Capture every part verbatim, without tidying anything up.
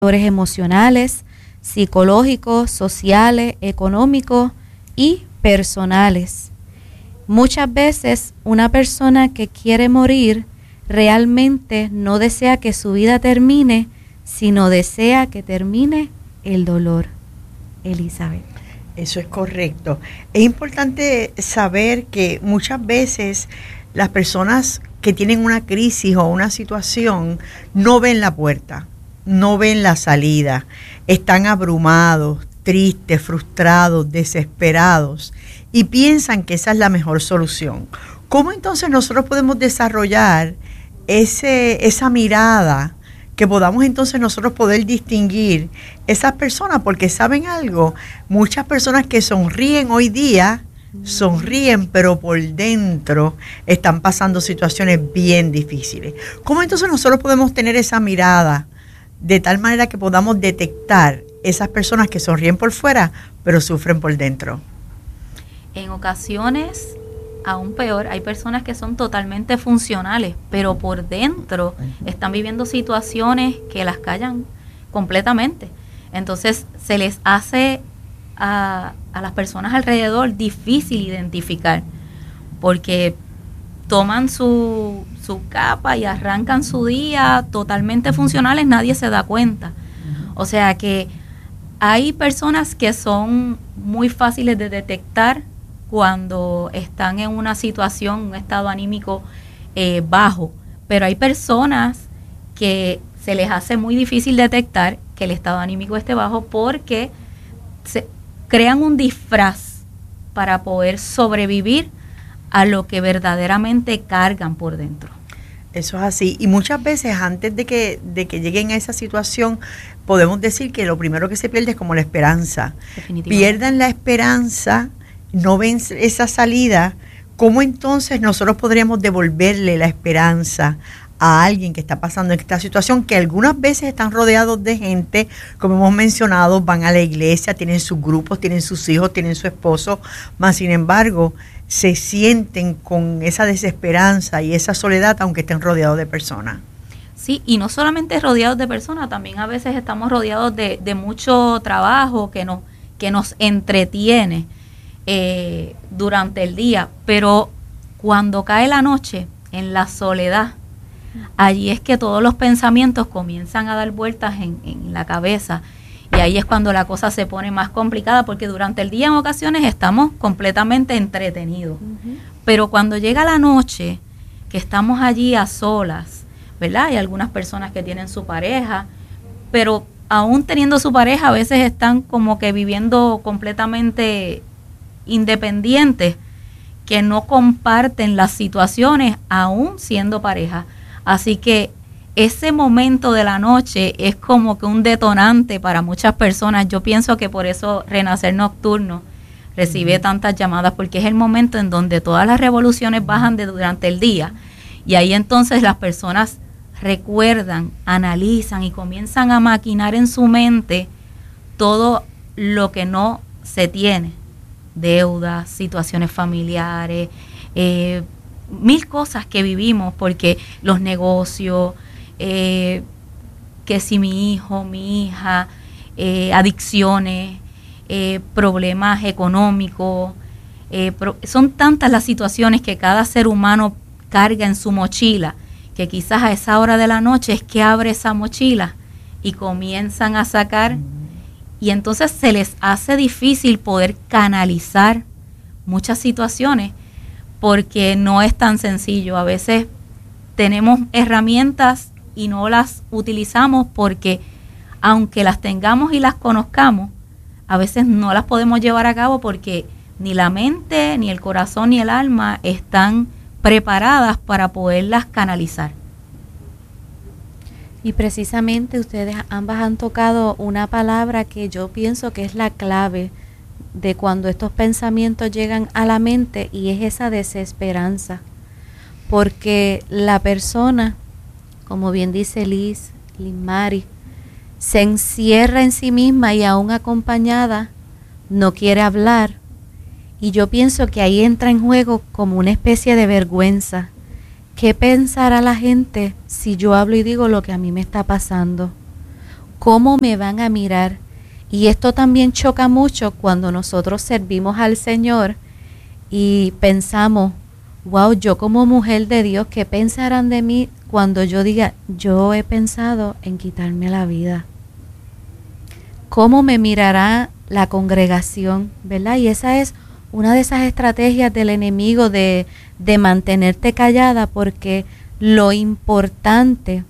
factores emocionales, psicológicos, sociales, económicos y personales. Muchas veces una persona que quiere morir realmente no desea que su vida termine, sino desea que termine el dolor. Elizabeth. Eso es correcto. Es importante saber que muchas veces las personas que tienen una crisis o una situación no ven la puerta, no ven la salida, están abrumados, tristes, frustrados, desesperados y piensan que esa es la mejor solución. ¿Cómo entonces nosotros podemos desarrollar ese, esa mirada que podamos entonces nosotros poder distinguir esas personas? Porque ¿saben algo? Muchas personas que sonríen hoy día, sonríen, pero por dentro están pasando situaciones bien difíciles. ¿Cómo entonces nosotros podemos tener esa mirada de tal manera que podamos detectar esas personas que sonríen por fuera, pero sufren por dentro? En ocasiones, aún peor, hay personas que son totalmente funcionales, pero por dentro están viviendo situaciones que las callan completamente. Entonces se les hace a, a las personas alrededor difícil identificar, porque toman su, su capa y arrancan su día totalmente funcionales, nadie se da cuenta. O sea que hay personas que son muy fáciles de detectar cuando están en una situación, un estado anímico eh, bajo, pero hay personas que se les hace muy difícil detectar que el estado anímico esté bajo porque se crean un disfraz para poder sobrevivir a lo que verdaderamente cargan por dentro. Eso es así. Y muchas veces antes de que, de que lleguen a esa situación, podemos decir que lo primero que se pierde es como la esperanza. Pierdan la esperanza, no ven esa salida. ¿Cómo entonces nosotros podríamos devolverle la esperanza a alguien que está pasando en esta situación, que algunas veces están rodeados de gente, como hemos mencionado, van a la iglesia, tienen sus grupos, tienen sus hijos, tienen su esposo, mas sin embargo se sienten con esa desesperanza y esa soledad aunque estén rodeados de personas? Sí, y no solamente rodeados de personas, también a veces estamos rodeados de, de mucho trabajo que nos, que nos entretiene eh, durante el día, pero cuando cae la noche, en la soledad, allí es que todos los pensamientos comienzan a dar vueltas en, en la cabeza. Y ahí es cuando la cosa se pone más complicada, porque durante el día en ocasiones estamos completamente entretenidos. Uh-huh. Pero cuando llega la noche, que estamos allí a solas, ¿verdad? Hay algunas personas que tienen su pareja, pero aún teniendo su pareja, a veces están como que viviendo completamente independientes, que no comparten las situaciones aún siendo pareja. Así que ese momento de la noche es como que un detonante para muchas personas. Yo pienso que por eso Renacer Nocturno recibe uh-huh. tantas llamadas, porque es el momento en donde todas las revoluciones bajan de durante el día, y ahí entonces las personas recuerdan, analizan y comienzan a maquinar en su mente todo lo que no se tiene, deudas, situaciones familiares, eh, mil cosas que vivimos, porque los negocios, Eh, que si mi hijo, mi hija, eh, adicciones, eh, problemas económicos, eh, pro, son tantas las situaciones que cada ser humano carga en su mochila, que quizás a esa hora de la noche es que abre esa mochila y comienzan a sacar, y entonces se les hace difícil poder canalizar muchas situaciones, porque no es tan sencillo. A veces tenemos herramientas y no las utilizamos porque aunque las tengamos y las conozcamos, a veces no las podemos llevar a cabo porque ni la mente, ni el corazón, ni el alma están preparadas para poderlas canalizar. Y precisamente ustedes ambas han tocado una palabra que yo pienso que es la clave de cuando estos pensamientos llegan a la mente, y es esa desesperanza, porque la persona, como bien dice Liz, Liz Mari, se encierra en sí misma y aún acompañada no quiere hablar. Y yo pienso que ahí entra en juego como una especie de vergüenza. ¿Qué pensará la gente si yo hablo y digo lo que a mí me está pasando? ¿Cómo me van a mirar? Y esto también choca mucho cuando nosotros servimos al Señor y pensamos, wow, yo como mujer de Dios, ¿qué pensarán de mí cuando yo diga, yo he pensado en quitarme la vida? ¿Cómo me mirará la congregación? ¿Verdad? Y esa es una de esas estrategias del enemigo de, de mantenerte callada, porque lo importante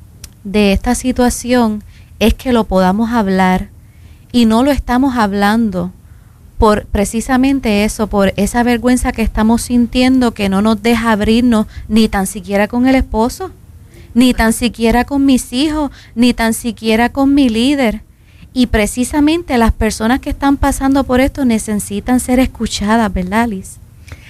de esta situación es que lo podamos hablar, y no lo estamos hablando por precisamente eso, por esa vergüenza que estamos sintiendo que no nos deja abrirnos ni tan siquiera con el esposo, ni tan siquiera con mis hijos, ni tan siquiera con mi líder. Y precisamente las personas que están pasando por esto necesitan ser escuchadas, ¿verdad, Liz?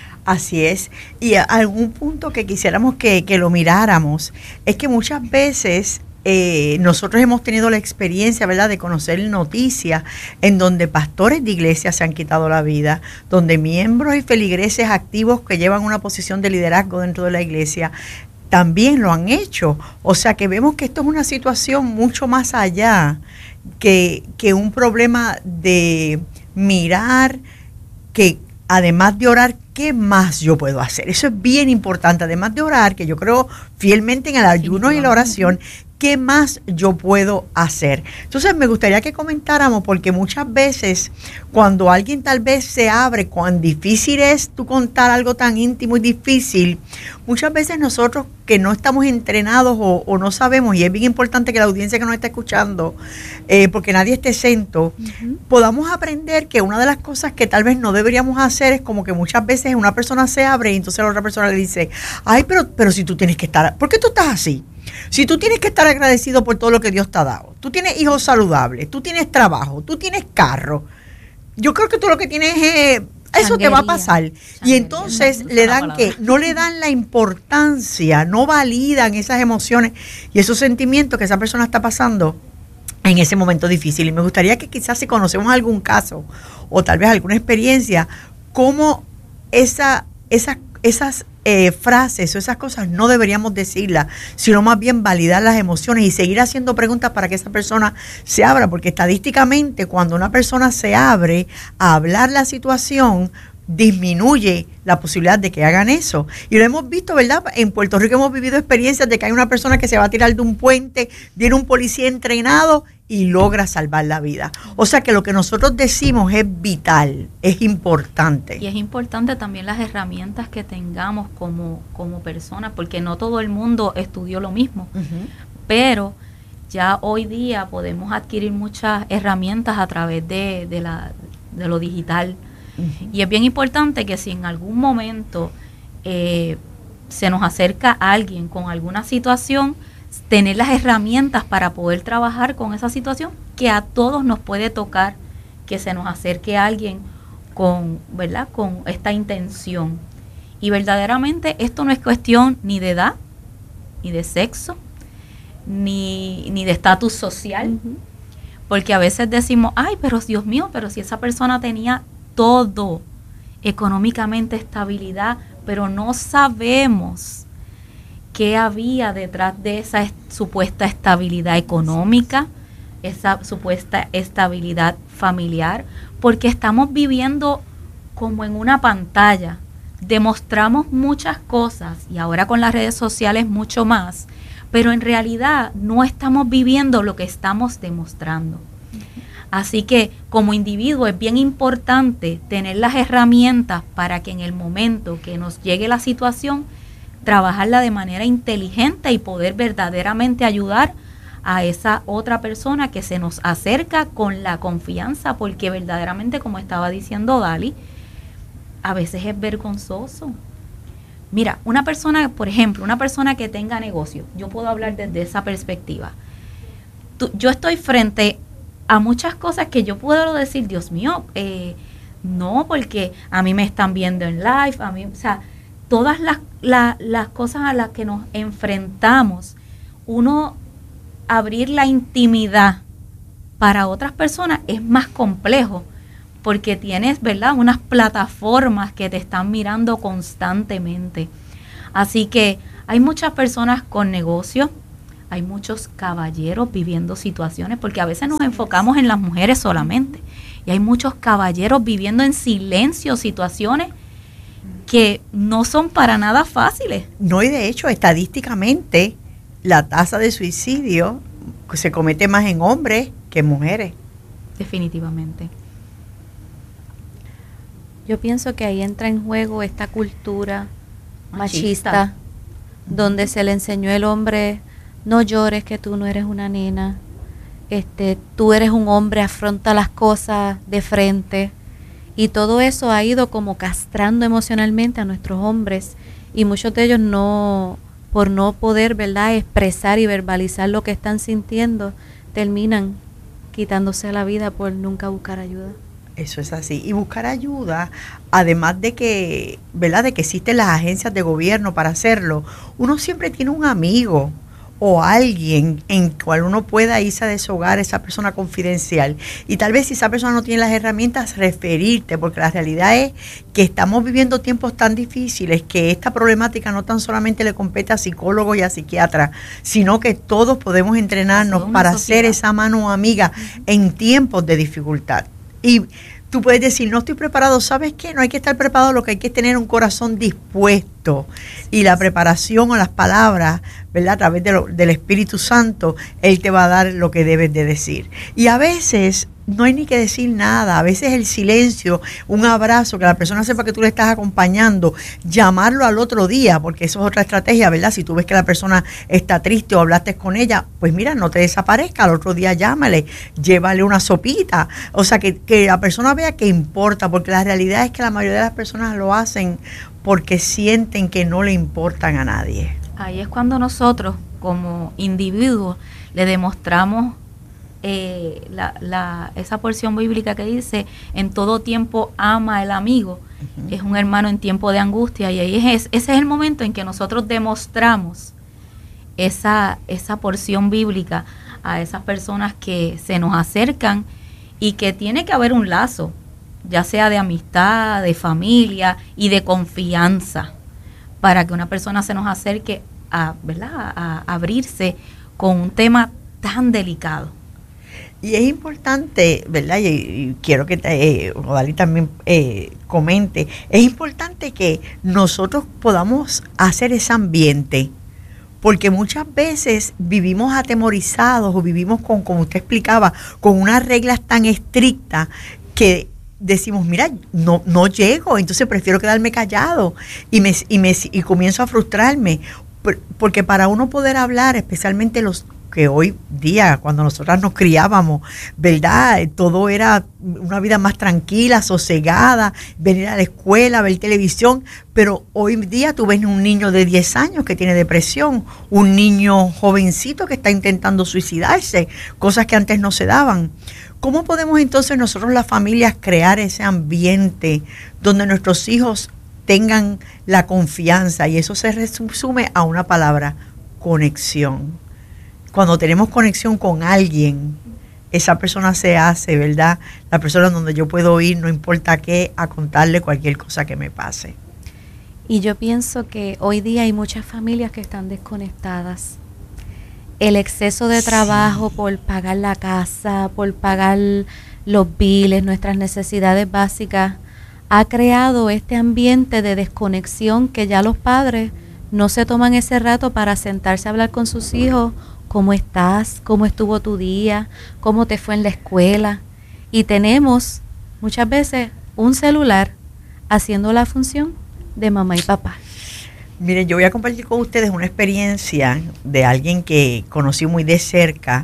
Así es. Y a algún punto que quisiéramos que, que lo miráramos es que muchas veces eh, nosotros hemos tenido la experiencia, ¿verdad?, de conocer noticias en donde pastores de iglesias se han quitado la vida, donde miembros y feligreses activos que llevan una posición de liderazgo dentro de la iglesia también lo han hecho. O sea que vemos que esto es una situación mucho más allá que, que un problema de mirar, que además de orar, ¿qué más yo puedo hacer? Eso es bien importante. Además de orar, que yo creo fielmente en el ayuno y la oración, ¿qué más yo puedo hacer? Entonces me gustaría que comentáramos, porque muchas veces cuando alguien tal vez se abre, cuán difícil es tú contar algo tan íntimo y difícil, muchas veces nosotros que no estamos entrenados o, o no sabemos, y es bien importante que la audiencia que nos está escuchando, eh, porque nadie esté exento, uh-huh, podamos aprender que una de las cosas que tal vez no deberíamos hacer es como que muchas veces una persona se abre y entonces la otra persona le dice, ay, pero, pero si tú tienes que estar, ¿por qué tú estás así? Si tú tienes que estar agradecido por todo lo que Dios te ha dado, tú tienes hijos saludables, tú tienes trabajo, tú tienes carro, yo creo que tú lo que tienes es, eso te va a pasar. Changuería. Y entonces no, no le dan que, no le dan la importancia, no validan esas emociones y esos sentimientos que esa persona está pasando en ese momento difícil. Y me gustaría que quizás si conocemos algún caso o tal vez alguna experiencia, cómo esa, esas, esas Eh, frases o esas cosas no deberíamos decirlas, sino más bien validar las emociones y seguir haciendo preguntas para que esa persona se abra, porque estadísticamente cuando una persona se abre a hablar la situación, disminuye la posibilidad de que hagan eso. Y lo hemos visto, ¿verdad? En Puerto Rico hemos vivido experiencias de que hay una persona que se va a tirar de un puente, viene un policía entrenado y logra salvar la vida. O sea que lo que nosotros decimos es vital, es importante. Y es importante también las herramientas que tengamos como, como personas, porque no todo el mundo estudió lo mismo, uh-huh, pero ya hoy día podemos adquirir muchas herramientas a través de, de, la, de lo digital. Uh-huh. Y es bien importante que si en algún momento eh, se nos acerca alguien con alguna situación, tener las herramientas para poder trabajar con esa situación, que a todos nos puede tocar que se nos acerque alguien con, ¿verdad?, con esta intención. Y verdaderamente esto no es cuestión ni de edad, ni de sexo, ni, ni de estatus social, uh-huh, porque a veces decimos, ay, pero Dios mío, pero si esa persona tenía todo, económicamente estabilidad, pero no sabemos qué había detrás de esa est- supuesta estabilidad económica, esa supuesta estabilidad familiar, porque estamos viviendo como en una pantalla, demostramos muchas cosas y ahora con las redes sociales mucho más, pero en realidad no estamos viviendo lo que estamos demostrando. Así que como individuo es bien importante tener las herramientas para que en el momento que nos llegue la situación, trabajarla de manera inteligente y poder verdaderamente ayudar a esa otra persona que se nos acerca con la confianza, porque verdaderamente, como estaba diciendo Dali, a veces es vergonzoso. Mira, una persona, por ejemplo, una persona que tenga negocio, yo puedo hablar desde esa perspectiva. Tú, yo estoy frente a muchas cosas que yo puedo decir, Dios mío, eh, no, porque a mí me están viendo en live, a mí, o sea, todas las, la, las cosas a las que nos enfrentamos, uno abrir la intimidad para otras personas es más complejo, porque tienes, ¿verdad?, unas plataformas que te están mirando constantemente. Así que hay muchas personas con negocios, hay muchos caballeros viviendo situaciones, porque a veces nos enfocamos en las mujeres solamente, y hay muchos caballeros viviendo en silencio situaciones que no son para nada fáciles. No, y de hecho, estadísticamente, la tasa de suicidio se comete más en hombres que en mujeres. Definitivamente. Yo pienso que ahí entra en juego esta cultura machista, Machista. donde se le enseñó al hombre: no llores, que tú no eres una nena, este, tú eres un hombre, afronta las cosas de frente. Y todo eso ha ido como castrando emocionalmente a nuestros hombres, y muchos de ellos no, por no poder, ¿verdad?, expresar y verbalizar lo que están sintiendo, terminan quitándose la vida por nunca buscar ayuda. Eso es así. Y buscar ayuda, además de que, ¿verdad?, de que existen las agencias de gobierno para hacerlo, uno siempre tiene un amigo o alguien en cual uno pueda irse a deshogar, esa persona confidencial. Y tal vez si esa persona no tiene las herramientas, referirte, porque la realidad es que estamos viviendo tiempos tan difíciles que esta problemática no tan solamente le compete a psicólogos y a psiquiatras, sino que todos podemos entrenarnos para sociedad. Ser esa mano amiga en tiempos de dificultad. Y tú puedes decir, no estoy preparado. ¿Sabes qué? No hay que estar preparado, lo que hay que es tener un corazón dispuesto. Y la preparación o las palabras, ¿verdad?, a través de lo, del Espíritu Santo, Él te va a dar lo que debes de decir. Y a veces no hay ni que decir nada. A veces el silencio, un abrazo, que la persona sepa que tú le estás acompañando, llamarlo al otro día, porque eso es otra estrategia, ¿verdad? Si tú ves que la persona está triste o hablaste con ella, pues mira, no te desaparezca, al otro día llámale, llévale una sopita. O sea, que, que la persona vea que importa, porque la realidad es que la mayoría de las personas lo hacen porque sienten que no le importan a nadie. Ahí es cuando nosotros, como individuos, le demostramos eh, la, la, esa porción bíblica que dice: en todo tiempo ama el amigo, uh-huh. es un hermano en tiempo de angustia. Y ahí es, ese es el momento en que nosotros demostramos esa, esa porción bíblica a esas personas que se nos acercan, y que tiene que haber un lazo, ya sea de amistad, de familia y de confianza, para que una persona se nos acerque a, ¿verdad?, a, a abrirse con un tema tan delicado. Y es importante, ¿verdad?, y, y quiero que eh, Odalis también eh, comente, es importante que nosotros podamos hacer ese ambiente, porque muchas veces vivimos atemorizados o vivimos con, como usted explicaba, con unas reglas tan estrictas que decimos, mira, no no llego, entonces prefiero quedarme callado y me y me y comienzo a frustrarme, porque para uno poder hablar, especialmente los que hoy día, cuando nosotras nos criábamos, ¿verdad?, todo era una vida más tranquila, sosegada, venir a la escuela, ver televisión, pero hoy día tú ves un niño de diez años que tiene depresión, un niño jovencito que está intentando suicidarse, cosas que antes no se daban. ¿Cómo podemos entonces nosotros, las familias, crear ese ambiente donde nuestros hijos tengan la confianza? Y eso se resume a una palabra: conexión. Cuando tenemos conexión con alguien, esa persona se hace, ¿verdad?, la persona donde yo puedo ir, no importa qué, a contarle cualquier cosa que me pase. Y yo pienso que hoy día hay muchas familias que están desconectadas. El exceso de trabajo, sí, por pagar la casa, por pagar los biles, nuestras necesidades básicas, ha creado este ambiente de desconexión que ya los padres no se toman ese rato para sentarse a hablar con sus hijos. ¿Cómo estás? ¿Cómo estuvo tu día? ¿Cómo te fue en la escuela? Y tenemos muchas veces un celular haciendo la función de mamá y papá. Miren, yo voy a compartir con ustedes una experiencia de alguien que conocí muy de cerca.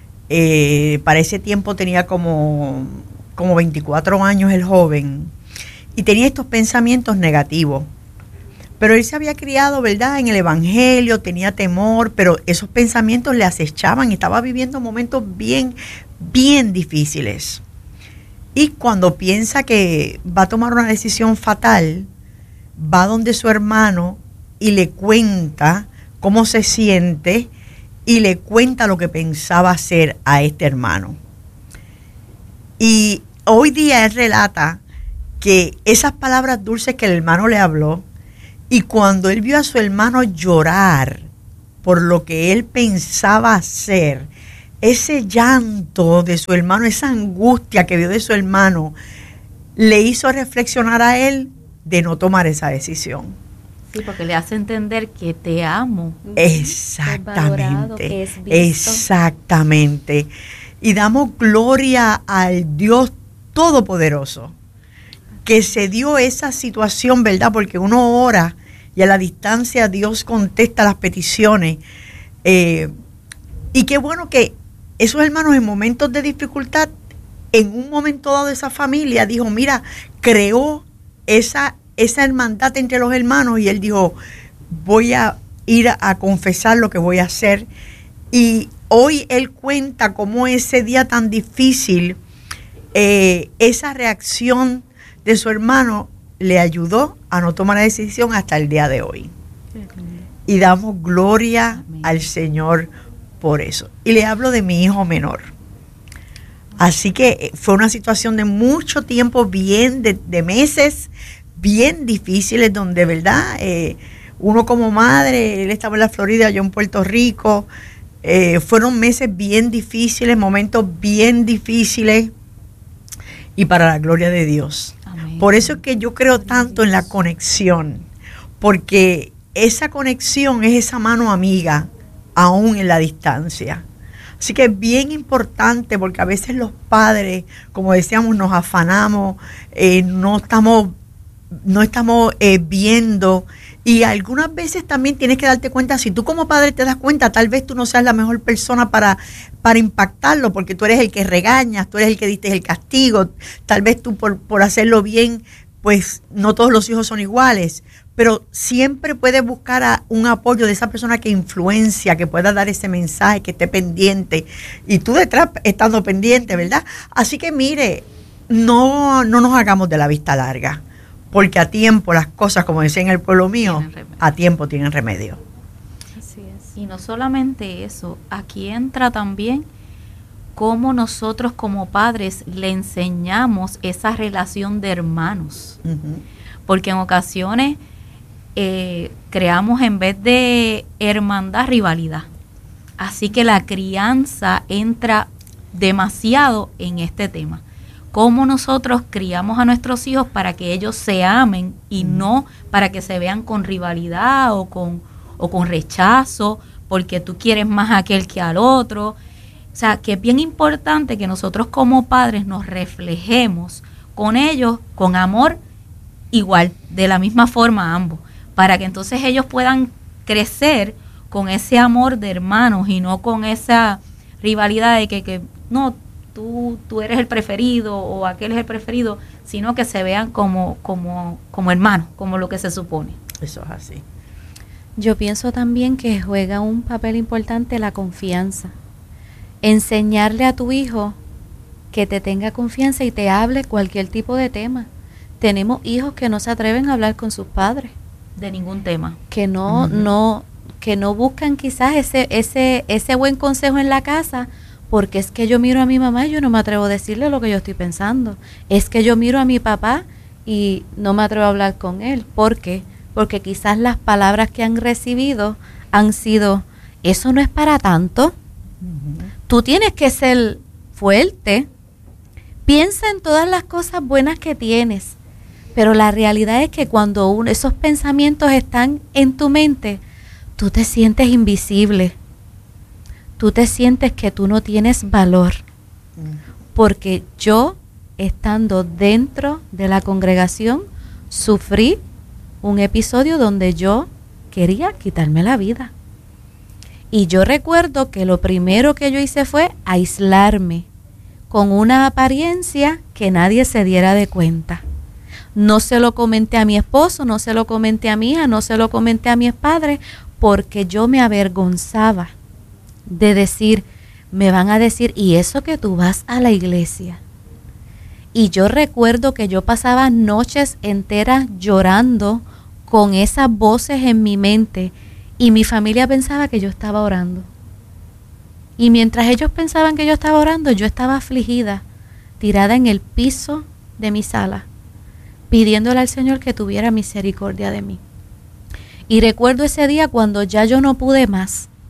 Eh, para ese tiempo tenía como, como veinticuatro años el joven, y tenía estos pensamientos negativos. Pero él se había criado, ¿verdad?, en el Evangelio, tenía temor, pero esos pensamientos le acechaban y estaba viviendo momentos bien, bien difíciles. Y cuando piensa que va a tomar una decisión fatal, va donde su hermano y le cuenta cómo se siente y le cuenta lo que pensaba hacer a este hermano. Y hoy día él relata que esas palabras dulces que el hermano le habló, y cuando él vio a su hermano llorar por lo que él pensaba hacer, ese llanto de su hermano, esa angustia que vio de su hermano, le hizo reflexionar a él de no tomar esa decisión. Sí, porque le hace entender que te amo. Exactamente, es valorado, es exactamente. Y damos gloria al Dios Todopoderoso, que se dio esa situación, ¿verdad? Porque uno ora y a la distancia Dios contesta las peticiones. Eh, y qué bueno que esos hermanos en momentos de dificultad, en un momento dado de esa familia, dijo, mira, creó esa, esa hermandad entre los hermanos y él dijo, voy a ir a, a confesar lo que voy a hacer. Y hoy él cuenta cómo ese día tan difícil, eh, esa reacción de su hermano le ayudó a no tomar la decisión hasta el día de hoy. Y damos gloria Amén. Al Señor por eso. Y le hablo de mi hijo menor. Así que fue una situación de mucho tiempo, bien, de, de meses, bien difíciles, donde, ¿verdad? Eh, uno como madre, él estaba en la Florida, yo en Puerto Rico. Eh, fueron meses bien difíciles, momentos bien difíciles. Y para la gloria de Dios. Amén. Por eso es que yo creo tanto en la conexión, porque esa conexión es esa mano amiga, aún en la distancia. Así que es bien importante, porque a veces los padres, como decíamos, nos afanamos, eh, no estamos, no estamos eh, viendo. Y algunas veces también tienes que darte cuenta, si tú como padre te das cuenta, tal vez tú no seas la mejor persona para, para impactarlo, porque tú eres el que regañas, tú eres el que diste el castigo, tal vez tú por, por hacerlo bien, pues no todos los hijos son iguales, pero siempre puedes buscar a un apoyo de esa persona que influencia, que pueda dar ese mensaje, que esté pendiente, y tú detrás estando pendiente, ¿verdad? Así que mire, no, no nos hagamos de la vista larga. Porque a tiempo las cosas, como decía en el pueblo mío, a tiempo tienen remedio. Así es. Y no solamente eso, aquí entra también cómo nosotros como padres le enseñamos esa relación de hermanos. Uh-huh. Porque en ocasiones eh, creamos en vez de hermandad, rivalidad. Así que la crianza entra demasiado en este tema. Cómo nosotros criamos a nuestros hijos para que ellos se amen y mm. no para que se vean con rivalidad o con, o con rechazo, porque tú quieres más a aquel que al otro. O sea, que es bien importante que nosotros como padres nos reflejemos con ellos, con amor igual, de la misma forma ambos, para que entonces ellos puedan crecer con ese amor de hermanos y no con esa rivalidad de que, que no, Tú, tú eres el preferido o aquel es el preferido, sino que se vean como, como, como hermanos, como lo que se supone. Eso es así. Yo pienso también que juega un papel importante la confianza. Enseñarle a tu hijo que te tenga confianza y te hable cualquier tipo de tema. Tenemos hijos que no se atreven a hablar con sus padres. De ningún tema. Que no, uh-huh. no, que no buscan quizás ese, ese, ese buen consejo en la casa, porque es que yo miro a mi mamá y yo no me atrevo a decirle lo que yo estoy pensando. Es que yo miro a mi papá y no me atrevo a hablar con él. ¿Por qué? Porque quizás las palabras que han recibido han sido, eso no es para tanto. Uh-huh. Tú tienes que ser fuerte. Piensa en todas las cosas buenas que tienes. Pero la realidad es que cuando uno, esos pensamientos están en tu mente, tú te sientes invisible. Tú te sientes que tú no tienes valor, porque yo, estando dentro de la congregación, sufrí un episodio donde yo quería quitarme la vida. Y yo recuerdo que lo primero que yo hice fue aislarme con una apariencia que nadie se diera de cuenta. No se lo comenté a mi esposo, no se lo comenté a mi hija, no se lo comenté a mis padres, porque yo me avergonzaba de decir, me van a decir, ¿y eso que tú vas a la iglesia? Y yo recuerdo que yo pasaba noches enteras llorando con esas voces en mi mente y mi familia pensaba que yo estaba orando. Y mientras ellos pensaban que yo estaba orando, yo estaba afligida, tirada en el piso de mi sala, pidiéndole al Señor que tuviera misericordia de mí. Y recuerdo ese día cuando ya yo no pude más,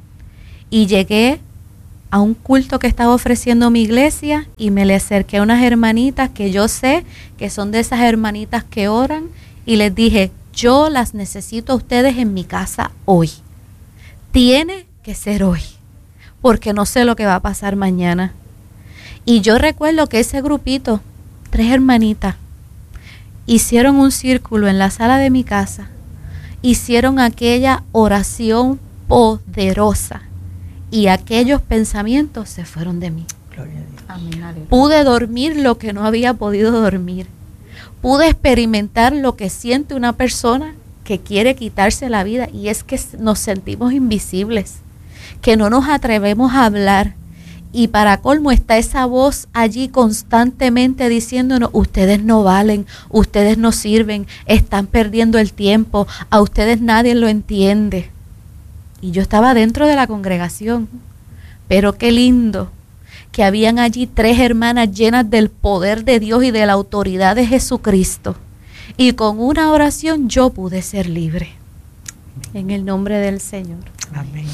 Y llegué a un culto que estaba ofreciendo mi iglesia y me le acerqué a unas hermanitas que yo sé que son de esas hermanitas que oran y les dije, yo las necesito a ustedes en mi casa hoy. Tiene que ser hoy, porque no sé lo que va a pasar mañana. Y yo recuerdo que ese grupito, tres hermanitas, hicieron un círculo en la sala de mi casa, hicieron aquella oración poderosa y aquellos pensamientos se fueron de mí. Gloria a Dios. Amén. Pude dormir lo que no había podido dormir. Pude experimentar lo que siente una persona que quiere quitarse la vida, y es que nos sentimos invisibles, que no nos atrevemos a hablar. Y para colmo está esa voz allí constantemente diciéndonos, ustedes no valen, ustedes no sirven, están perdiendo el tiempo, a ustedes nadie lo entiende. Y yo estaba dentro de la congregación, pero qué lindo que habían allí tres hermanas llenas del poder de Dios y de la autoridad de Jesucristo. Y con una oración yo pude ser libre. En el nombre del Señor. Amén.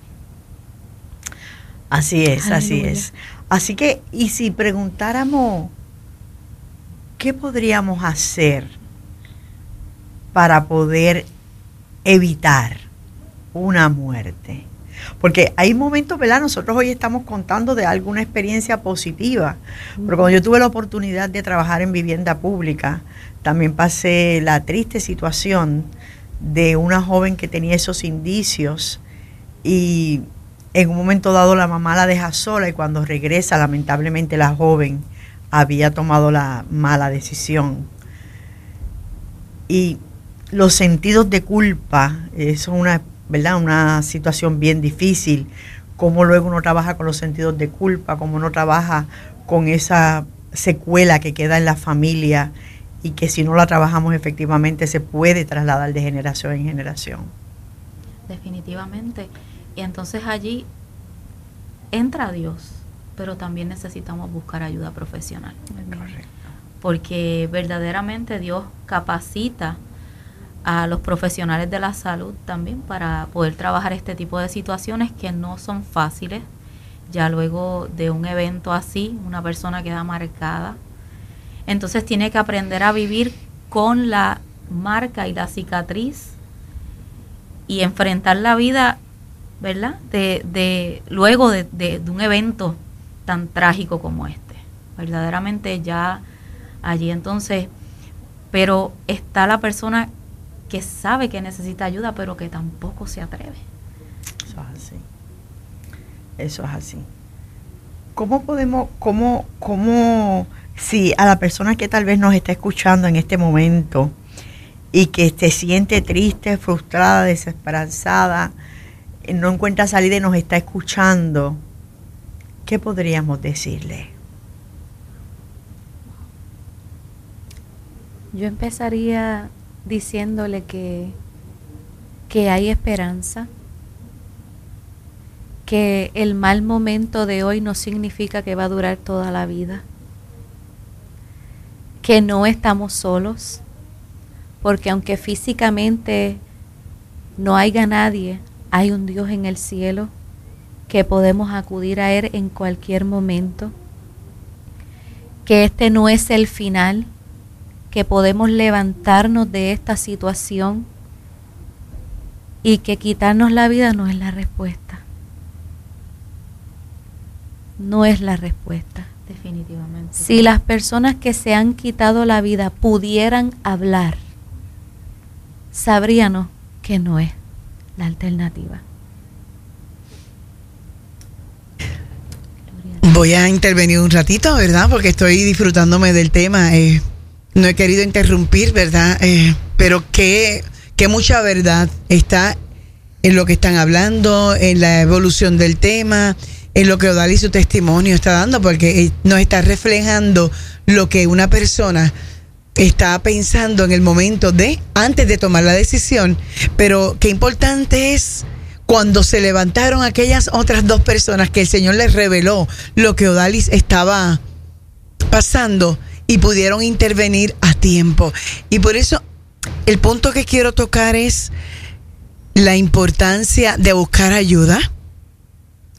Así es, Aleluya. así es. Así que, y si preguntáramos, ¿qué podríamos hacer para poder evitar una muerte? Porque hay momentos, ¿verdad? Nosotros hoy estamos contando de alguna experiencia positiva, pero cuando yo tuve la oportunidad de trabajar en vivienda pública, también pasé la triste situación de una joven que tenía esos indicios y en un momento dado la mamá la deja sola y cuando regresa, lamentablemente la joven había tomado la mala decisión. Y los sentidos de culpa, eso es una, ¿verdad? Una situación bien difícil. Cómo luego uno trabaja con los sentidos de culpa, cómo uno trabaja con esa secuela que queda en la familia y que si no la trabajamos efectivamente se puede trasladar de generación en generación. Definitivamente. Y entonces allí entra Dios, pero también necesitamos buscar ayuda profesional. Correcto. Porque verdaderamente Dios capacita a los profesionales de la salud también para poder trabajar este tipo de situaciones que no son fáciles. Ya luego de un evento así, una persona queda marcada. Entonces tiene que aprender a vivir con la marca y la cicatriz y enfrentar la vida, ¿verdad? De, de luego de, de, de un evento tan trágico como este. Verdaderamente ya allí entonces, pero está la persona que sabe que necesita ayuda, pero que tampoco se atreve. Eso es así. Eso es así. ¿Cómo podemos, cómo, cómo, si a la persona que tal vez nos está escuchando en este momento y que se siente triste, frustrada, desesperanzada, no encuentra salida y nos está escuchando, ¿qué podríamos decirle? Yo empezaría diciéndole que, que hay esperanza, que el mal momento de hoy no significa que va a durar toda la vida, que no estamos solos, porque aunque físicamente no haya nadie, hay un Dios en el cielo que podemos acudir a Él en cualquier momento, que este no es el final, que podemos levantarnos de esta situación y que quitarnos la vida no es la respuesta. No es la respuesta. Definitivamente. Si las personas que se han quitado la vida pudieran hablar, sabríamos que no es la alternativa. Voy a intervenir un ratito, ¿verdad? Porque estoy disfrutándome del tema. Eh, no he querido interrumpir, ¿verdad? Eh, pero que, que mucha verdad está en lo que están hablando, en la evolución del tema, en lo que Odalis su testimonio está dando, porque nos está reflejando lo que una persona está pensando en el momento de, antes de tomar la decisión. Pero qué importante es cuando se levantaron aquellas otras dos personas que el Señor les reveló lo que Odalis estaba pasando y pudieron intervenir a tiempo. Y por eso el punto que quiero tocar es la importancia de buscar ayuda,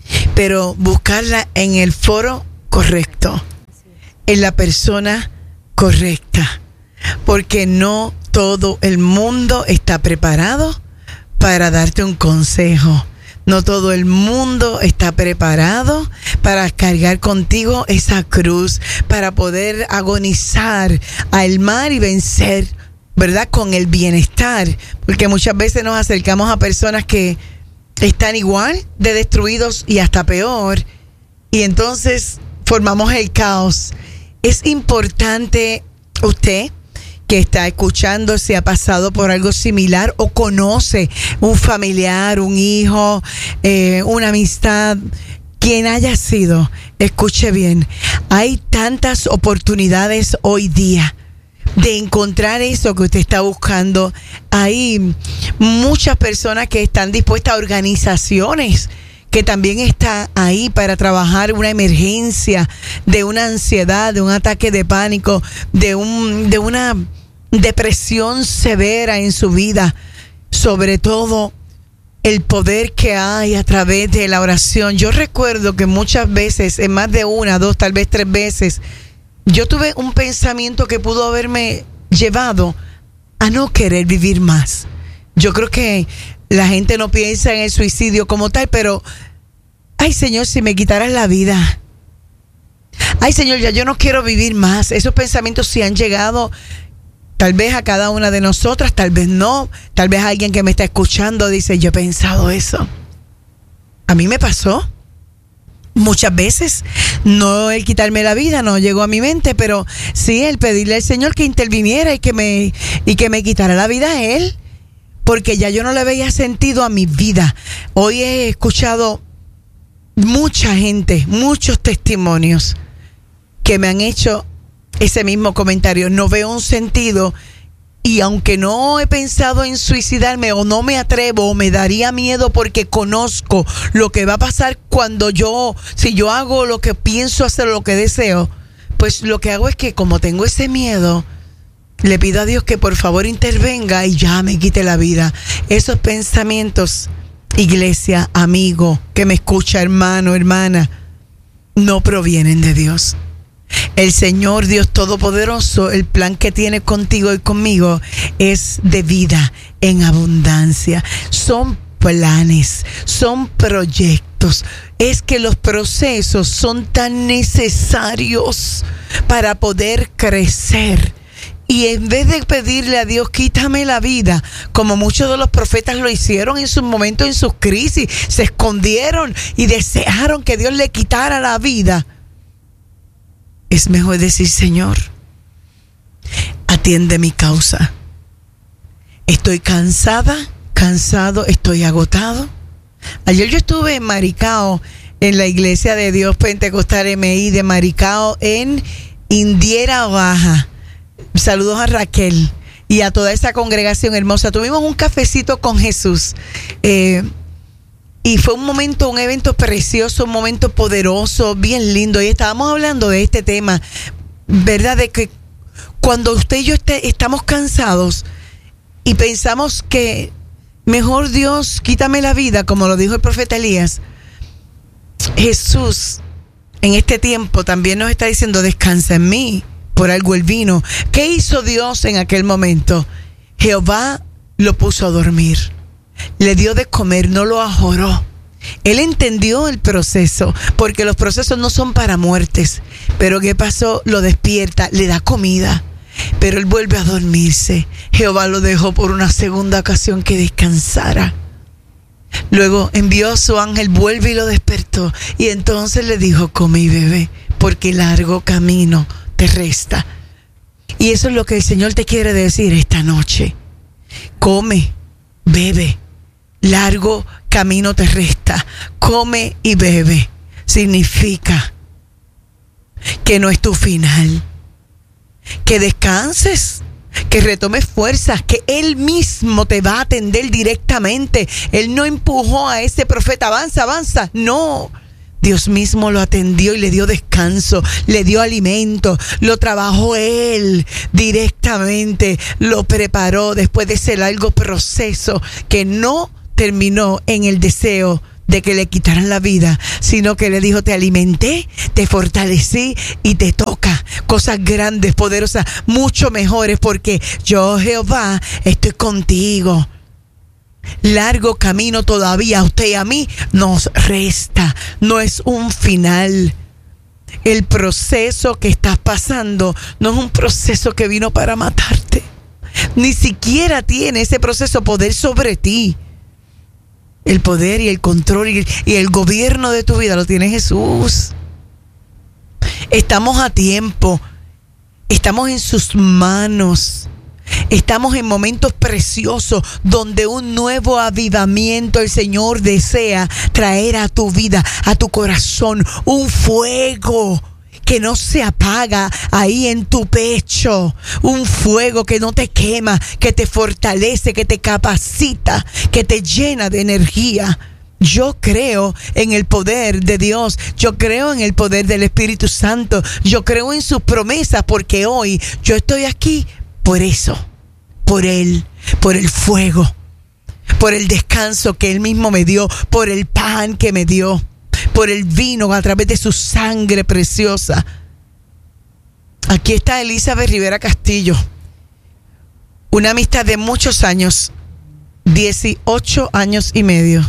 pero buscarla en el foro correcto, en la persona correcta, porque no todo el mundo está preparado para darte un consejo. No todo el mundo está preparado para cargar contigo esa cruz, para poder agonizar al mar y vencer, ¿verdad? Con el bienestar, porque muchas veces nos acercamos a personas que están igual de destruidos y hasta peor, y entonces formamos el caos. Es importante, usted que está escuchando, si ha pasado por algo similar o conoce un familiar, un hijo, eh, una amistad, quien haya sido, escuche bien, hay tantas oportunidades hoy día de encontrar eso que usted está buscando. Hay muchas personas que están dispuestas, organizaciones que también están ahí para trabajar una emergencia, de una ansiedad, de un ataque de pánico, de un de una depresión severa en su vida. Sobre todo el poder que hay a través de la oración. Yo recuerdo que muchas veces, en más de una, dos, tal vez tres veces, yo tuve un pensamiento que pudo haberme llevado a no querer vivir más. Yo creo que la gente no piensa en el suicidio como tal, pero ay, Señor, si me quitaras la vida. Ay, Señor, ya yo no quiero vivir más. Esos pensamientos sí han llegado tal vez a cada una de nosotras, tal vez no. Tal vez alguien que me está escuchando dice, yo he pensado eso. A mí me pasó muchas veces. No el quitarme la vida, no llegó a mi mente, pero sí el pedirle al Señor que interviniera y que me, y que me quitara la vida a Él, porque ya yo no le veía sentido a mi vida. Hoy he escuchado mucha gente, muchos testimonios que me han hecho ese mismo comentario. No veo un sentido, y aunque no he pensado en suicidarme, o no me atrevo, o me daría miedo porque conozco lo que va a pasar cuando yo, si yo hago lo que pienso hacer, lo que deseo, pues lo que hago es que, como tengo ese miedo, le pido a Dios que por favor intervenga y ya me quite la vida. Esos pensamientos, iglesia, amigo que me escucha, hermano, hermana, no provienen de Dios. El Señor Dios Todopoderoso, el plan que tiene contigo y conmigo es de vida en abundancia. Son planes, son proyectos. Es que los procesos son tan necesarios para poder crecer. Y en vez de pedirle a Dios, quítame la vida, como muchos de los profetas lo hicieron en sus momentos, en sus crisis, se escondieron y desearon que Dios le quitara la vida, es mejor decir, Señor, atiende mi causa. Estoy cansada, cansado, estoy agotado. Ayer yo estuve en Maricao, en la Iglesia de Dios Pentecostal M I de Maricao, en Indiera Baja. Saludos a Raquel y a toda esa congregación hermosa. Tuvimos un cafecito con Jesús. Eh, Y fue un momento, un evento precioso, un momento poderoso, bien lindo. Y estábamos hablando de este tema, ¿verdad? De que cuando usted y yo esté, estamos cansados y pensamos que mejor Dios, quítame la vida, como lo dijo el profeta Elías, Jesús en este tiempo también nos está diciendo, descansa en mí, por algo Él vino. ¿Qué hizo Dios en aquel momento? Jehová lo puso a dormir. Le dio de comer, no lo ajoró. Él entendió el proceso, porque los procesos no son para muertes. Pero ¿qué pasó? Lo despierta, le da comida, pero él vuelve a dormirse. Jehová lo dejó por una segunda ocasión que descansara. Luego envió a su ángel, vuelve y lo despertó. Y entonces le dijo, come y bebe, porque largo camino te resta. Y eso es lo que el Señor te quiere decir esta noche. Come, bebe. Largo camino te resta. Come y bebe. Significa que no es tu final. Que descanses, que retomes fuerzas, que Él mismo te va a atender directamente. Él no empujó a ese profeta, avanza, avanza. No. Dios mismo lo atendió y le dio descanso, le dio alimento, lo trabajó Él directamente, lo preparó después de ese largo proceso que no terminó en el deseo de que le quitaran la vida, sino que le dijo: te alimenté, te fortalecí y te toca cosas grandes, poderosas, mucho mejores, porque yo, Jehová, estoy contigo. Largo camino todavía a usted y a mí nos resta, no es un final. El proceso que estás pasando no es un proceso que vino para matarte, ni siquiera tiene ese proceso poder sobre ti. El poder y el control y el, y el gobierno de tu vida lo tiene Jesús. Estamos a tiempo. Estamos en sus manos. Estamos en momentos preciosos donde un nuevo avivamiento el Señor desea traer a tu vida, a tu corazón, un fuego que no se apaga ahí en tu pecho, un fuego que no te quema, que te fortalece, que te capacita, que te llena de energía. Yo creo en el poder de Dios, yo creo en el poder del Espíritu Santo, yo creo en sus promesas, porque hoy yo estoy aquí por eso, por Él, por el fuego, por el descanso que Él mismo me dio, por el pan que me dio, por el vino a través de su sangre preciosa. Aquí está Elizabeth Rivera Castillo, una amistad de muchos años, dieciocho años y medio,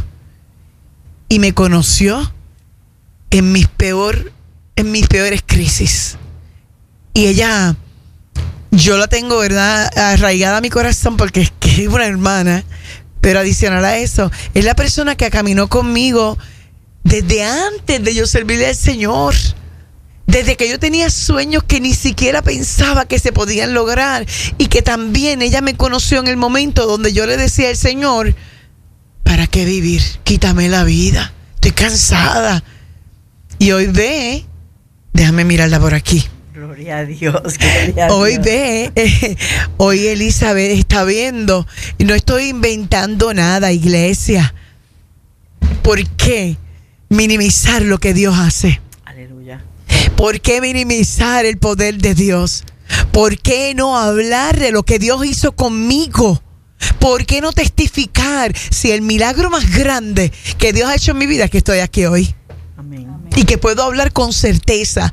y me conoció en mis peor, en mis peores crisis. Y ella, yo la tengo, ¿verdad?, arraigada a mi corazón, porque es que es una hermana, pero adicional a eso, es la persona que caminó conmigo desde antes de yo servirle al Señor, desde que yo tenía sueños que ni siquiera pensaba que se podían lograr, y que también ella me conoció en el momento donde yo le decía al Señor: ¿para qué vivir? Quítame la vida, estoy cansada. Y hoy ve, déjame mirarla por aquí. Gloria a Dios. Gloria a hoy Dios. ve, eh, hoy Elizabeth está viendo, y no estoy inventando nada, iglesia. ¿Por qué minimizar lo que Dios hace? Aleluya. ¿Por qué minimizar el poder de Dios? ¿Por qué no hablar de lo que Dios hizo conmigo? ¿Por qué no testificar si el milagro más grande que Dios ha hecho en mi vida es que estoy aquí hoy? Amén. Y que puedo hablar con certeza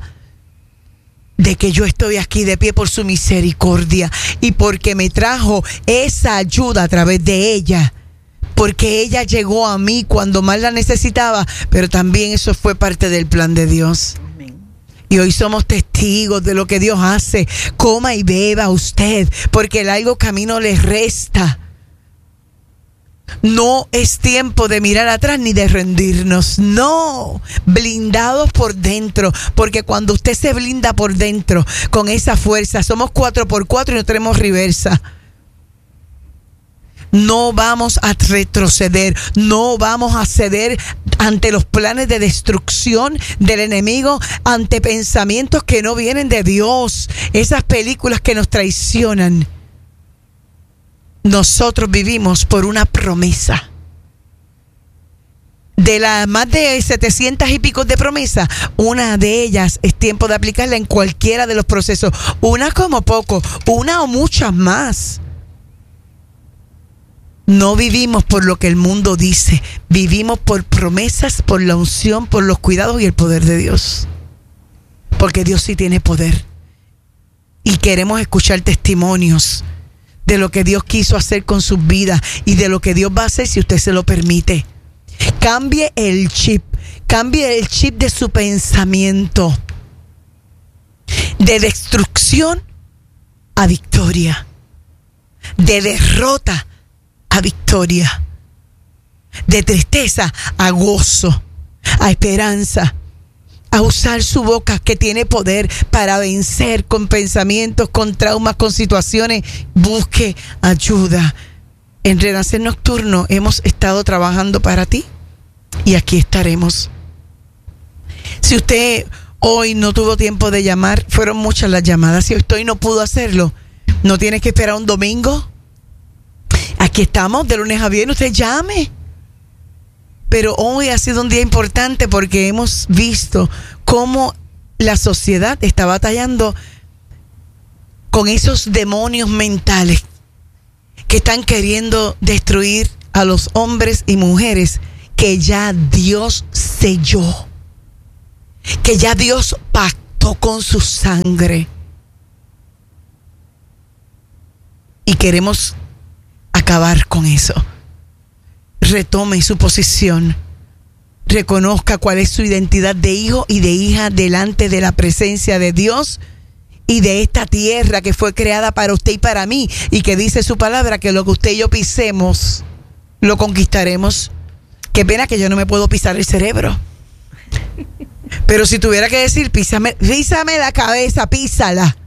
de que yo estoy aquí de pie por su misericordia, y porque me trajo esa ayuda a través de ella, porque ella llegó a mí cuando más la necesitaba, pero también eso fue parte del plan de Dios. Amén. Y hoy somos testigos de lo que Dios hace. Coma y beba usted, porque el largo camino le resta. No es tiempo de mirar atrás ni de rendirnos. No, blindados por dentro, porque cuando usted se blinda por dentro con esa fuerza, somos cuatro por cuatro y no tenemos reversa. No vamos a retroceder, no vamos a ceder ante los planes de destrucción del enemigo, ante pensamientos que no vienen de Dios, esas películas que nos traicionan. Nosotros vivimos por una promesa. De las más de setecientas y pico de promesas, una de ellas es tiempo de aplicarla en cualquiera de los procesos. Una como poco, una o muchas más. No vivimos por lo que el mundo dice, vivimos por promesas, por la unción, por los cuidados y el poder de Dios. Porque Dios sí tiene poder. Y queremos escuchar testimonios de lo que Dios quiso hacer con sus vidas y de lo que Dios va a hacer si usted se lo permite. Cambie el chip, cambie el chip de su pensamiento. De destrucción a victoria. De derrota a victoria, de tristeza a gozo, a esperanza, a usar su boca que tiene poder para vencer con pensamientos, con traumas, con situaciones. Busque ayuda. En Renacer Nocturno hemos estado trabajando para ti y aquí estaremos. Si usted hoy no tuvo tiempo de llamar, fueron muchas las llamadas. Si usted hoy no pudo hacerlo, no tiene que esperar un domingo. Aquí estamos de lunes a viernes, usted llame. Pero hoy ha sido un día importante porque hemos visto cómo la sociedad está batallando con esos demonios mentales que están queriendo destruir a los hombres y mujeres que ya Dios selló, que ya Dios pactó con su sangre. Y queremos acabar con eso. Retome su posición. Reconozca cuál es su identidad de hijo y de hija delante de la presencia de Dios y de esta tierra que fue creada para usted y para mí, y que dice su palabra que lo que usted y yo pisemos lo conquistaremos. Qué pena que yo no me puedo pisar el cerebro, pero si tuviera que decir písame, písame la cabeza, písala.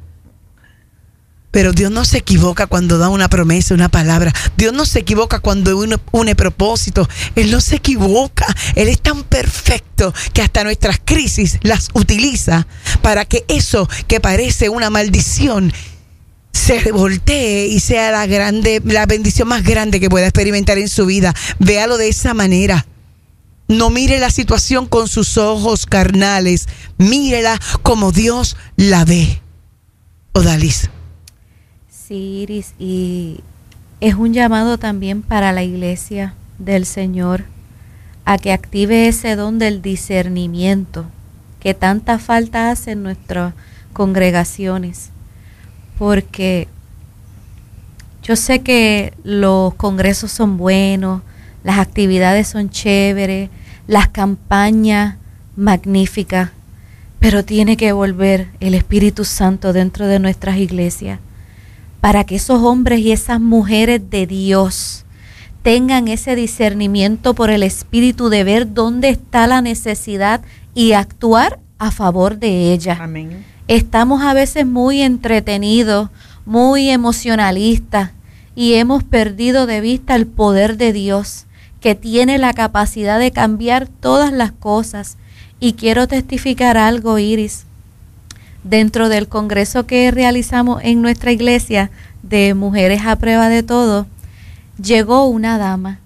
Pero Dios no se equivoca cuando da una promesa, una palabra. Dios no se equivoca cuando une, une propósito. Él no se equivoca. Él es tan perfecto que hasta nuestras crisis las utiliza para que eso que parece una maldición se voltee y sea la grande, la bendición más grande que pueda experimentar en su vida. Véalo de esa manera. No mire la situación con sus ojos carnales. Mírela como Dios la ve. Odalis. Sí, Iris, y es un llamado también para la iglesia del Señor a que active ese don del discernimiento que tanta falta hace en nuestras congregaciones, porque yo sé que los congresos son buenos, las actividades son chéveres, las campañas magníficas, pero tiene que volver el Espíritu Santo dentro de nuestras iglesias, para que esos hombres y esas mujeres de Dios tengan ese discernimiento por el Espíritu de ver dónde está la necesidad y actuar a favor de ella. Amén. Estamos a veces muy entretenidos, muy emocionalistas, y hemos perdido de vista el poder de Dios, que tiene la capacidad de cambiar todas las cosas. Y quiero testificar algo, Iris. Dentro del congreso que realizamos en nuestra iglesia de Mujeres a Prueba de Todo, llegó una dama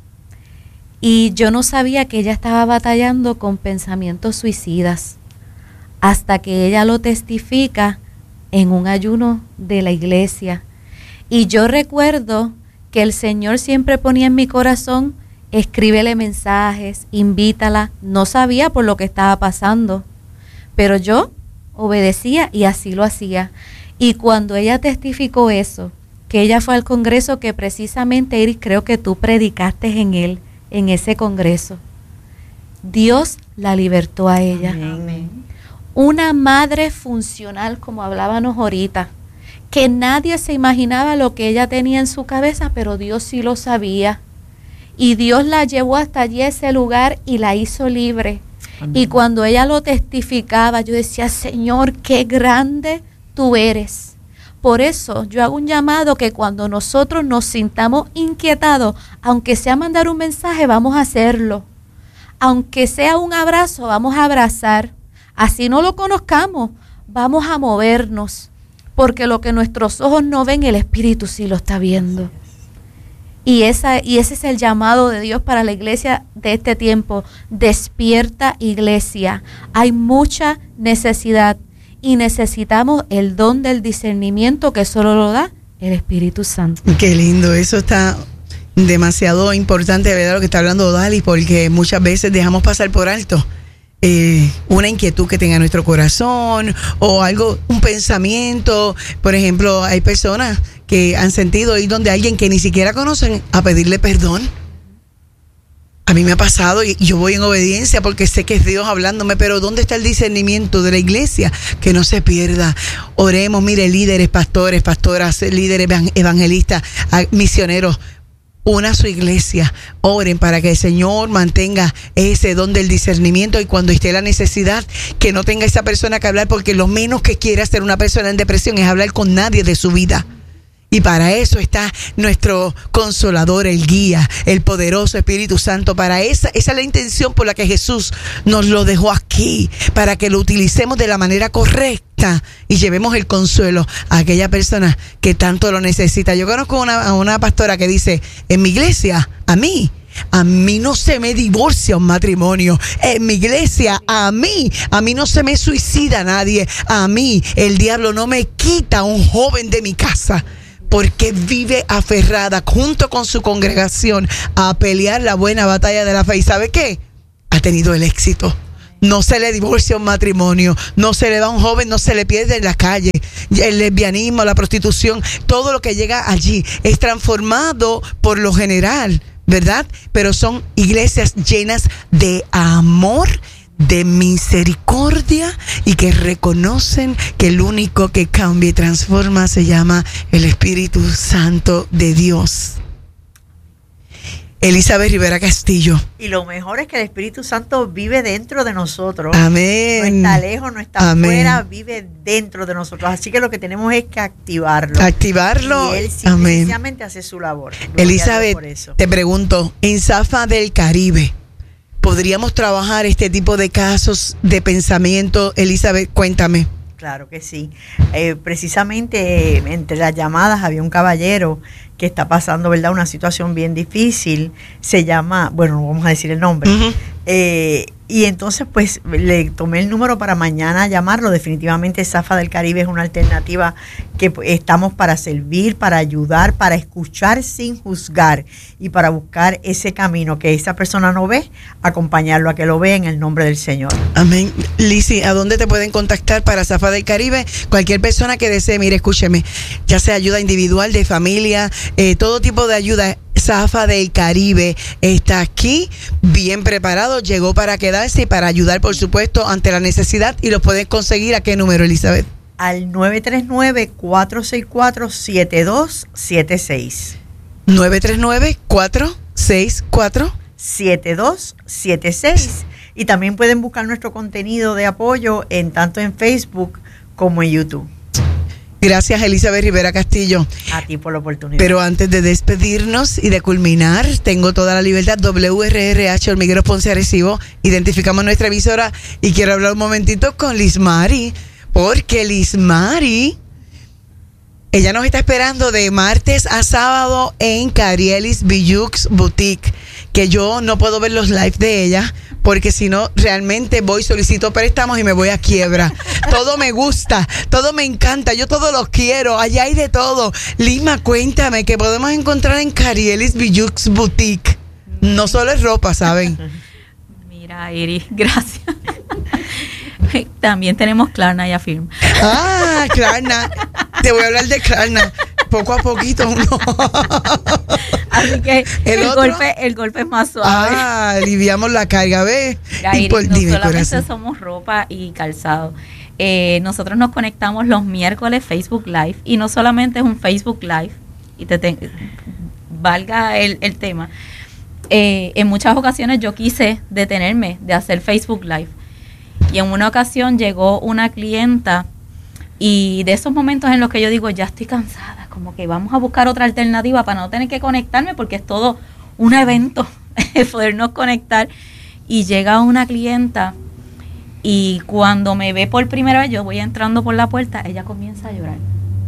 y yo no sabía que ella estaba batallando con pensamientos suicidas, hasta que ella lo testifica en un ayuno de la iglesia. Y yo recuerdo que el Señor siempre ponía en mi corazón: escríbele mensajes, invítala. No sabía por lo que estaba pasando, pero yo obedecía y así lo hacía. Y cuando ella testificó eso, que ella fue al congreso que precisamente, Iris, creo que tú predicaste en él, en ese congreso, Dios la libertó a ella. Amén. Una madre funcional, como hablábamos ahorita, que nadie se imaginaba lo que ella tenía en su cabeza, pero Dios sí lo sabía. Y Dios la llevó hasta allí, a ese lugar, y la hizo libre. Amén. Y cuando ella lo testificaba, yo decía: Señor, qué grande tú eres. Por eso yo hago un llamado que cuando nosotros nos sintamos inquietados, aunque sea mandar un mensaje, vamos a hacerlo. Aunque sea un abrazo, vamos a abrazar. Así no lo conozcamos, vamos a movernos. Porque lo que nuestros ojos no ven, el Espíritu sí lo está viendo. Y, esa, y ese es el llamado de Dios para la iglesia de este tiempo. Despierta, iglesia. Hay mucha necesidad y necesitamos el don del discernimiento que solo lo da el Espíritu Santo. Qué lindo, eso está demasiado importante, ¿verdad? Lo que está hablando Dali, porque muchas veces dejamos pasar por alto eh, una inquietud que tenga nuestro corazón o algo, un pensamiento. Por ejemplo, hay personas que han sentido ir donde alguien que ni siquiera conocen a pedirle perdón. A mí me ha pasado y yo voy en obediencia porque sé que es Dios hablándome, pero ¿dónde está el discernimiento de la iglesia? Que no se pierda. Oremos, mire, líderes, pastores, pastoras, líderes evangelistas, misioneros, una su iglesia, oren para que el Señor mantenga ese don del discernimiento, y cuando esté la necesidad, que no tenga esa persona que hablar, porque lo menos que quiere hacer una persona en depresión es hablar con nadie de su vida. Y para eso está nuestro Consolador, el Guía, el poderoso Espíritu Santo. Para esa, esa es la intención por la que Jesús nos lo dejó aquí, para que lo utilicemos de la manera correcta y llevemos el consuelo a aquella persona que tanto lo necesita. Yo conozco una, a una pastora que dice: en mi iglesia, a mí, a mí no se me divorcia un matrimonio. En mi iglesia, a mí, a mí no se me suicida nadie. A mí, el diablo no me quita un joven de mi casa. porque vive aferrada junto con su congregación a pelear la buena batalla de la fe. ¿Y sabe qué? Ha tenido el éxito. No se le divorcia un matrimonio, no se le va un joven, no se le pierde en la calle. El lesbianismo, la prostitución, todo lo que llega allí es transformado por lo general, ¿verdad? Pero son iglesias llenas de amor, de misericordia y que reconocen que el único que cambia y transforma se llama el Espíritu Santo de Dios. Elizabeth Rivera Castillo. Y lo mejor es que el Espíritu Santo vive dentro de nosotros. Amén. No está lejos, no está Amén. afuera, vive dentro de nosotros. Así que lo que tenemos es que activarlo. Activarlo. Y él simplemente hace su labor. Gloria Elizabeth, por eso. te pregunto, en Zafa del Caribe, ¿podríamos trabajar este tipo de casos de pensamiento? Elizabeth, cuéntame. Claro que sí. Eh, precisamente eh, entre las llamadas había un caballero que está pasando, ¿verdad?, una situación bien difícil. Se llama, bueno, no vamos a decir el nombre. Uh-huh. Eh, y entonces, pues, le tomé el número para mañana llamarlo. Definitivamente Zafa del Caribe es una alternativa que pues, estamos para servir, para ayudar, para escuchar sin juzgar y para buscar ese camino que esa persona no ve, acompañarlo a que lo vea en el nombre del Señor. Amén. Lizzy, ¿a dónde te pueden contactar para Zafa del Caribe? Cualquier persona que desee, mire, escúcheme, ya sea ayuda individual, de familia, eh, todo tipo de ayuda. Zafa del Caribe está aquí, bien preparado, llegó para quedarse y para ayudar, por supuesto, ante la necesidad. ¿Y lo puedes conseguir a qué número, Elizabeth? Al nueve tres nueve, cuatro seis cuatro, siete dos siete seis. nueve tres nueve, cuatro seis cuatro, siete dos siete seis. Y también pueden buscar nuestro contenido de apoyo en tanto en Facebook como en YouTube. Gracias, Elizabeth Rivera Castillo. A ti por la oportunidad. Pero antes de despedirnos y de culminar, tengo toda la libertad. W R R H Hormigueros Ponce Arecibo. Identificamos nuestra emisora y quiero hablar un momentito con Lismari, porque Lismari, ella nos está esperando de martes a sábado en Carielis Bijux Boutique, que yo no puedo ver los live de ella, porque si no, realmente voy, solicito préstamos y me voy a quiebra. Todo me gusta, todo me encanta, yo todo lo quiero, allá hay de todo. Lima, cuéntame, ¿qué podemos encontrar en Carielis Bijux Boutique? No solo es ropa, ¿saben? Mira, Iris, gracias. También tenemos Klarna y Affirm. Ah, Klarna. Te voy a hablar de Klarna. Poco a poquito uno. Así que el, el golpe el golpe es más suave. Ah, aliviamos la carga, ¿ves? Y por, no dime, solamente corazón. Somos ropa y calzado. Eh, nosotros nos conectamos los miércoles Facebook Live, y no solamente es un Facebook Live, y te, te valga el, el tema. Eh, en muchas ocasiones yo quise detenerme de hacer Facebook Live, y en una ocasión llegó una clienta, y de esos momentos en los que yo digo, ya estoy cansada, como que vamos a buscar otra alternativa para no tener que conectarme, porque es todo un evento podernos conectar. Y llega una clienta, y cuando me ve por primera vez, yo voy entrando por la puerta, ella comienza a llorar.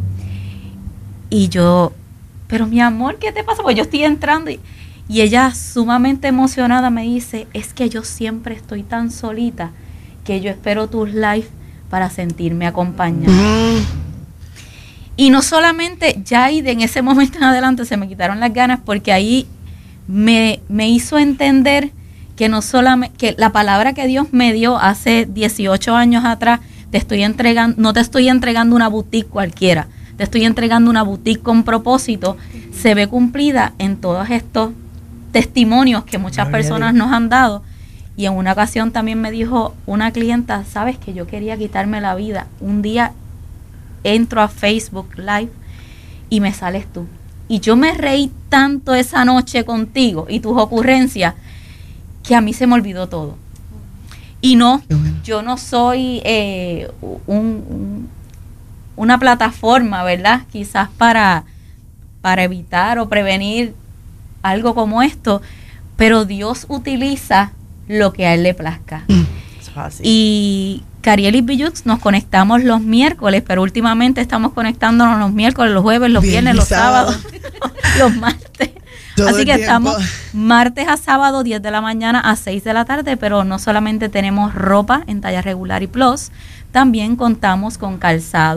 Y yo, pero mi amor, ¿qué te pasa? Pues yo estoy entrando, y, y ella sumamente emocionada me dice, es que yo siempre estoy tan solita que yo espero tus live para sentirme acompañada. Mm. Y no solamente, ya ahí de en ese momento en adelante se me quitaron las ganas, porque ahí me, me hizo entender que no solamente, que la palabra que Dios me dio hace dieciocho años atrás, te estoy entregando, no te estoy entregando una boutique cualquiera, te estoy entregando una boutique con propósito, se ve cumplida en todos estos testimonios que muchas personas nos han dado. Y en una ocasión también me dijo una clienta, sabes que yo quería quitarme la vida. Un día entro a Facebook Live y me sales tú. Y yo me reí tanto esa noche contigo y tus ocurrencias que a mí se me olvidó todo. Y no, bueno. yo no soy eh, un, un, una plataforma, ¿verdad? Quizás para, para evitar o prevenir algo como esto, pero Dios utiliza lo que a él le plazca. Mm. Y Carielis Bijux nos conectamos los miércoles, pero últimamente estamos conectándonos los miércoles, los jueves, los viernes, los sábados, los martes. Todo Así que estamos martes a sábado, diez de la mañana a seis de la tarde, pero no solamente tenemos ropa en talla regular y plus, también contamos con calzado,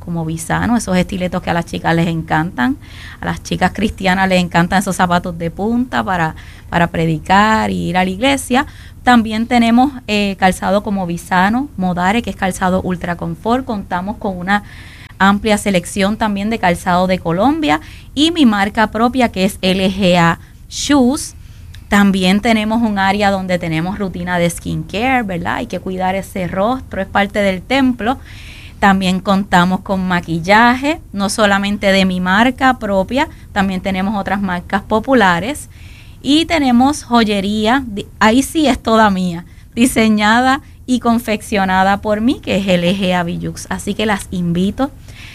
como Visano, esos estiletos que a las chicas les encantan. A las chicas cristianas les encantan esos zapatos de punta para, para predicar y ir a la iglesia. También tenemos eh, calzado como Visano, Modare, que es calzado ultra confort. Contamos con una amplia selección también de calzado de Colombia y mi marca propia, que es L G A Shoes. También tenemos un área donde tenemos rutina de skincare, ¿verdad? Hay que cuidar ese rostro, es parte del templo. También contamos con maquillaje, no solamente de mi marca propia, también tenemos otras marcas populares. Y tenemos joyería, ahí sí es toda mía, diseñada y confeccionada por mí, que es L G A Bijux. Así que las invito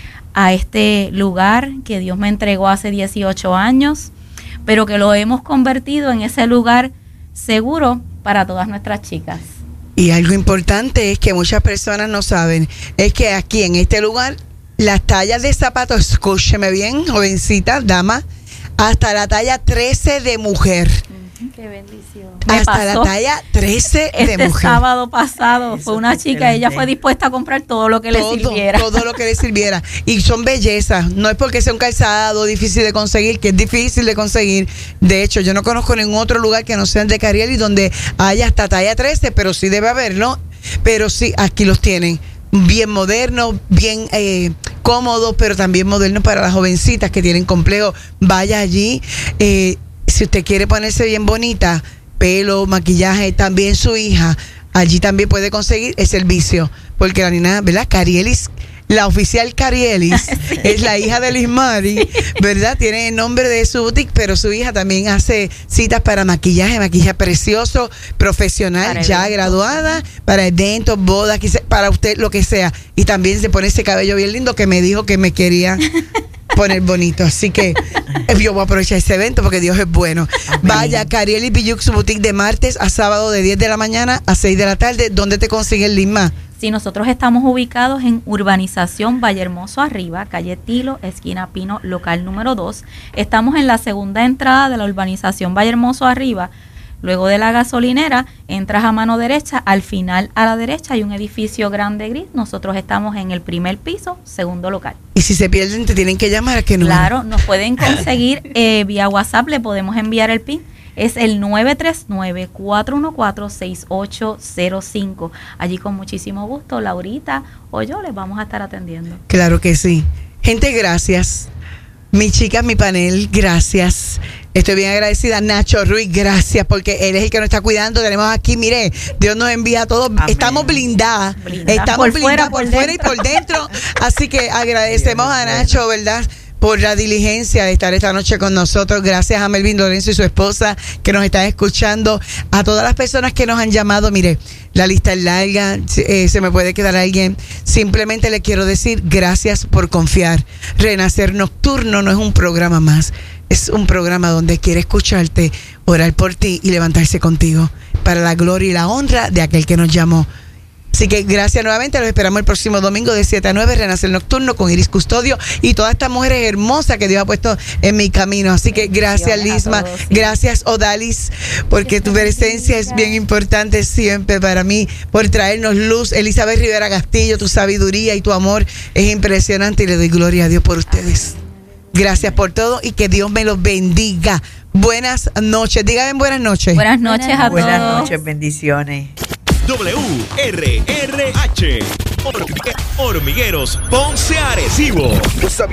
a este lugar que Dios me entregó hace dieciocho años, pero que lo hemos convertido en ese lugar seguro para todas nuestras chicas. Y algo importante es que muchas personas no saben, es que aquí en este lugar, las tallas de zapatos, escúcheme bien, jovencita, dama, hasta la talla trece de mujer. Qué bendición. Hasta la talla trece de este mujer. Este sábado pasado Eso fue una es chica, excelente. ella fue dispuesta a comprar todo lo que todo, le sirviera. Todo lo que le sirviera. Y son bellezas. No es porque sea un calzado difícil de conseguir, que es difícil de conseguir. De hecho, yo no conozco ningún otro lugar que no sea de Cariel y donde haya hasta talla trece, pero sí debe haberlo. Pero sí, aquí los tienen. Bien modernos, bien eh, cómodos, pero también modernos para las jovencitas que tienen complejo. Vaya allí. Eh, si usted quiere ponerse bien bonita, pelo, maquillaje, también su hija, allí también puede conseguir el servicio. Porque la niña, ¿verdad? Carielis, la oficial Carielis, sí. Es la hija de Liz Mari, ¿verdad? Tiene el nombre de su boutique, pero su hija también hace citas para maquillaje, maquillaje precioso, profesional, para ya eventos, graduada, para eventos, bodas, para usted lo que sea. Y también se pone ese cabello bien lindo que me dijo que me quería poner bonito. Así que yo voy a aprovechar ese evento porque Dios es bueno. Amén. Vaya, Carielis Bijux Boutique de martes a sábado de diez de la mañana a seis de la tarde. ¿Dónde te consiguen, Lisma? Sí, nosotros estamos ubicados en Urbanización Vallehermoso Arriba, calle Tilo, esquina Pino, local número dos. Estamos en la segunda entrada de la Urbanización Vallehermoso Arriba. Luego de la gasolinera, entras a mano derecha, al final a la derecha hay un edificio grande gris. Nosotros estamos en el primer piso, segundo local. Y si se pierden, te tienen que llamar, ¿a qué número? Claro, nos pueden conseguir eh, vía WhatsApp, le podemos enviar el PIN. Es el nueve tres nueve, cuatro uno cuatro, seis ocho cero cinco. Allí con muchísimo gusto, Laurita o yo les vamos a estar atendiendo. Claro que sí. Gente, gracias. Mi chica, mi panel, gracias. Estoy bien agradecida. Nacho Ruiz, gracias, porque él es el que nos está cuidando. Tenemos aquí, mire, Dios nos envía a todos. Amén. Estamos blindadas. Blindadas. Estamos por blindadas fuera, por, por fuera y por dentro. Así que agradecemos a Nacho, ¿verdad?, por la diligencia de estar esta noche con nosotros. Gracias a Melvin Lorenzo y su esposa que nos están escuchando. A todas las personas que nos han llamado, mire, la lista es larga, eh, se me puede quedar alguien. Simplemente le quiero decir gracias por confiar. Renacer Nocturno no es un programa más, es un programa donde quiere escucharte, orar por ti y levantarse contigo para la gloria y la honra de aquel que nos llamó. Así que gracias nuevamente, los esperamos el próximo domingo de siete a nueve, Renacer Nocturno con Iris Custodio y todas estas mujeres hermosas que Dios ha puesto en mi camino. Así que gracias, Lisma, todos, sí. Gracias, Odalis, porque tu presencia es bien importante siempre para mí, por traernos luz. Elizabeth Rivera Castillo, tu sabiduría y tu amor es impresionante y le doy gloria a Dios por ustedes. Gracias por todo y que Dios me los bendiga. Buenas noches, díganme buenas noches. Buenas noches a todos. Buenas noches, bendiciones. W R R H Hormigueros Ponce Arecibo. ¿Tú sabías